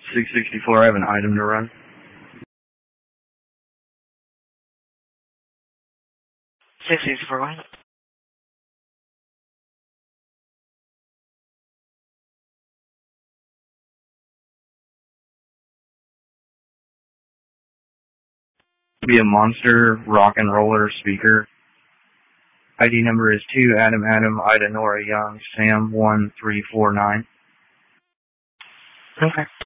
664, I have an item to run. $664, what? Be a Monster Rock and Roller speaker. ID number is 2 Adam Adam Ida Nora Young Sam 1349. Okay.